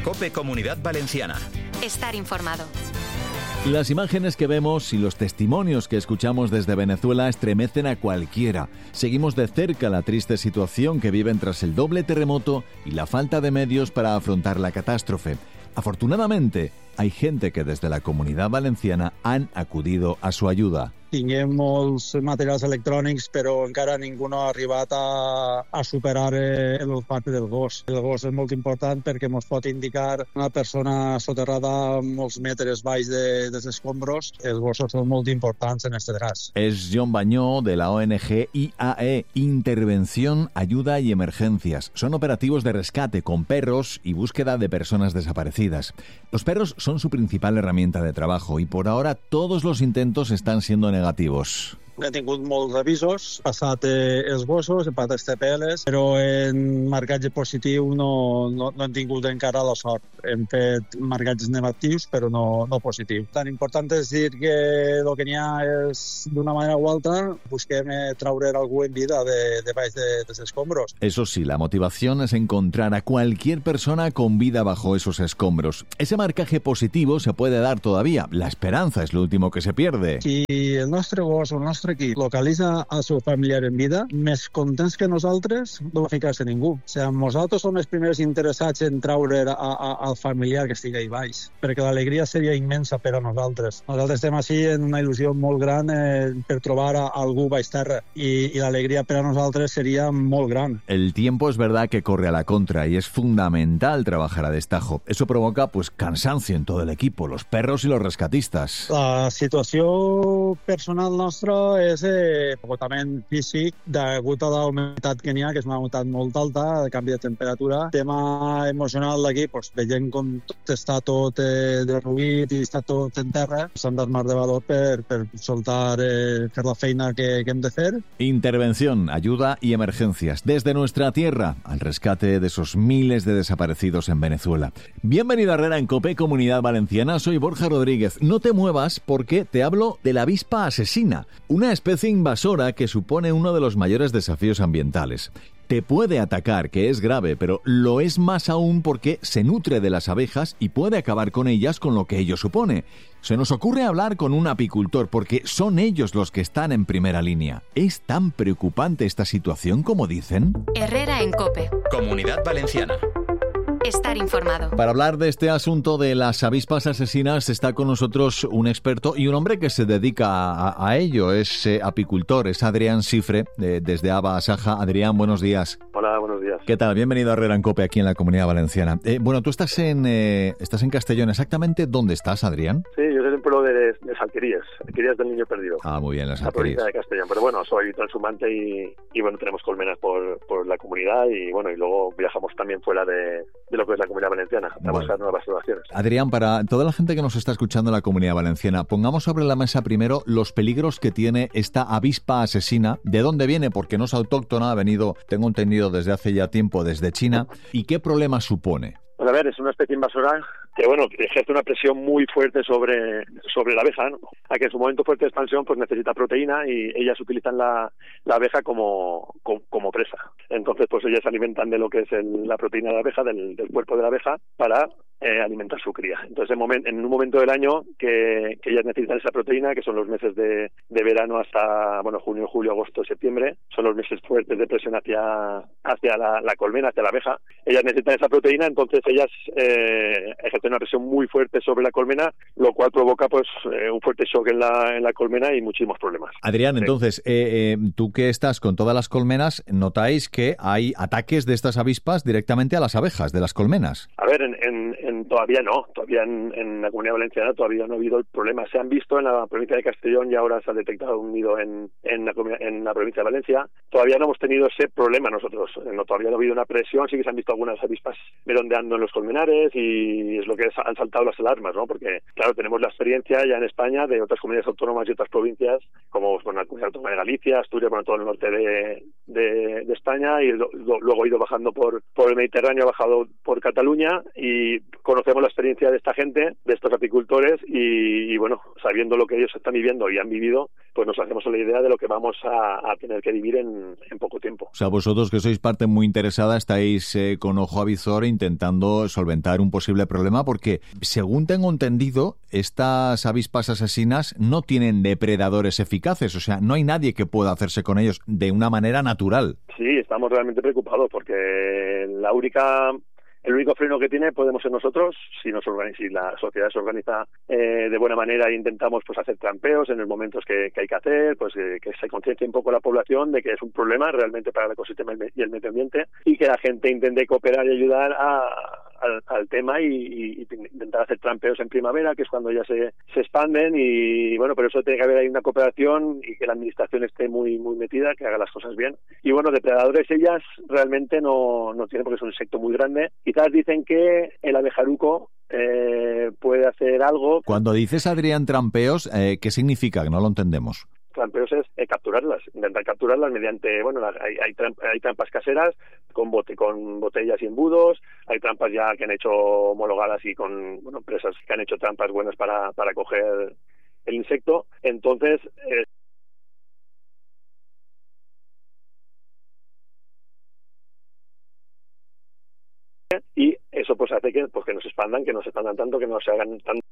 COPE Comunidad Valenciana. Estar informado. Las imágenes que vemos y los testimonios que escuchamos desde Venezuela estremecen a cualquiera. Seguimos de cerca la triste situación que viven tras el doble terremoto y la falta de medios para afrontar la catástrofe. Afortunadamente, hay gente que desde la Comunitat Valenciana han acudido a su ayuda. Tinguem molts materials electrònics, però encara ningú no ha arribat a superar l'olfacte del gos. El gos és molt important perquè ens pot indicar una persona soterrada molts metres baix dels escombros. Els gossos són molt importants en aquest cas. Es John Bañó, de la ONG IAE, Intervención, Ayuda y Emergencias. Son operativos de rescate con perros y búsqueda de personas desaparecidas. Los perros son su principal herramienta de trabajo y por ahora todos los intentos están siendo negativos. He tingut molts avisos, passat els gossos, he passat els TPLs, però en marcatge positiu no hem tingut encara la sort. Hem fet marcatges negatius, però no positius. Tan important és dir que el que n'hi ha és, d'una manera o altra, busquem traure algú en vida de baix dels escombros. Eso sí, la motivación es encontrar a cualquier persona con vida bajo esos escombros. Ese marcaje positivo se puede dar todavía. La esperanza es lo último que se pierde. Si el nostre gos o el nostre equip localitza el seu familiar en vida, més contents que nosaltres no va ficar-se ningú. O sigui, nosaltres som els primers interessats en traure al familiar que estigui ahí baix, perquè l'alegria seria immensa per a nosaltres. Nosaltres estem així en una il·lusió molt gran per trobar a algú baix terra i l'alegria per a nosaltres seria molt gran. El tiempo es verdad que corre a la contra y es fundamental trabajar a destajo. Eso provoca cansancio en todo el equipo, los perros y los rescatistas. La situació personal nostra és agotament físic degut a la humitat que n'hi ha, que és una humitat molt alta, de canvi de temperatura. El tema emocional d'aquí, veient com tot està derruït i està tot en terra, s'han d'armar de valor per soltar, fer la feina que hem de fer. Intervención, ayuda y emergencias. Desde nuestra tierra, al rescate de esos miles de desaparecidos en Venezuela. Bienvenido a Herrera en COPE Comunidad Valenciana. Soy Borja Rodríguez. No te muevas porque te hablo de la avispa asesina, una especie invasora que supone uno de los mayores desafíos ambientales. Te puede atacar, que es grave, pero lo es más aún porque se nutre de las abejas y puede acabar con ellas, con lo que ello supone. Se nos ocurre hablar con un apicultor porque son ellos los que están en primera línea. ¿Es tan preocupante esta situación como dicen? Herrera en COPE. Comunidad Valenciana. Estar informado. Para hablar de este asunto de las avispas asesinas está con nosotros un experto y un hombre que se dedica a ello. Es apicultor, es Adrián Cifre, desde Aba Asaja. Adrián, buenos días. Hola, buenos días. ¿Qué tal? Bienvenido a Herrera en COPE aquí en la Comunidad Valenciana. Tú estás en Castellón. ¿Exactamente dónde estás, Adrián? Sí, yo soy del pueblo de Salquerías, Alquerías del Niño Perdido. Ah, muy bien, las Alquerías. La provincia de Castellón. Pero bueno, soy transhumante y tenemos colmenas por la comunidad y luego viajamos también fuera de lo que es la Comunidad Valenciana a buscar nuevas soluciones. Adrián, para toda la gente que nos está escuchando en la Comunidad Valenciana, pongamos sobre la mesa primero los peligros que tiene esta avispa asesina. ¿De dónde viene? Porque no es autóctona, ha venido, tengo entendido, desde hace ya tiempo desde China. ¿Y qué problemas supone? Pues a ver, es una especie invasora que ejerce una presión muy fuerte sobre la abeja, ¿no? A que en su momento fuerte de expansión necesita proteína y ellas utilizan la abeja como presa. Entonces ellas se alimentan de lo que es la proteína de la abeja, del cuerpo de la abeja, para alimentar su cría. Entonces en un momento del año que ellas necesitan esa proteína, que son los meses de verano hasta junio, julio, agosto, septiembre, son los meses fuertes de presión hacia la colmena, hacia la abeja. Ellas necesitan esa proteína, entonces ellas ejercen una presión muy fuerte sobre la colmena, lo cual provoca un fuerte shock en la colmena y muchísimos problemas. Adrián, sí. Entonces, tú que estás con todas las colmenas, notáis que hay ataques de estas avispas directamente a las abejas de las colmenas. A ver, todavía no, en la Comunidad Valenciana todavía no ha habido el problema. Se han visto en la provincia de Castellón y ahora se ha detectado un nido en la provincia de Valencia. Todavía no hemos tenido ese problema nosotros. Todavía no ha habido una presión, sí que se han visto algunas avispas merondeando en los colmenares y es lo que han saltado las alarmas, ¿no? Porque, claro, tenemos la experiencia ya en España de otras comunidades autónomas y otras provincias, como la comunidad autónoma de Galicia, Asturias, bueno, todo el norte de España, y luego he ido bajando por el Mediterráneo, he bajado por Cataluña, y conocemos la experiencia de esta gente, de estos apicultores, y bueno, sabiendo lo que ellos están viviendo y han vivido, pues nos hacemos la idea de lo que vamos a tener que vivir en poco tiempo. O sea, vosotros que sois parte muy interesada estáis con ojo avizor intentando solventar un posible problema, porque según tengo entendido, estas avispas asesinas no tienen depredadores eficaces, o sea, no hay nadie que pueda hacerse con ellos de una manera natural. Sí, estamos realmente preocupados porque el único freno que tiene podemos ser nosotros, si la sociedad se organiza de buena manera e intentamos pues hacer trampeos en los momentos que hay que hacer, pues que se conciencie un poco la población de que es un problema realmente para el ecosistema y el medio ambiente, y que la gente intente cooperar y ayudar al tema y intentar hacer trampeos en primavera, que es cuando ya se expanden, y bueno, pero eso tiene que haber ahí una cooperación y que la administración esté muy muy metida, que haga las cosas bien. Y bueno, depredadores ellas realmente no tienen, porque es un insecto muy grande. Quizás dicen que el abejaruco puede hacer algo. Cuando dices, Adrián, trampeos, ¿qué significa? Que no lo entendemos. Trampeos es capturarlas, intentar capturarlas mediante, bueno, hay trampas caseras con botellas y embudos, hay trampas ya que han hecho homologadas y con empresas que han hecho trampas buenas para coger el insecto. Entonces y eso pues hace que no se expandan tanto, que no se hagan tan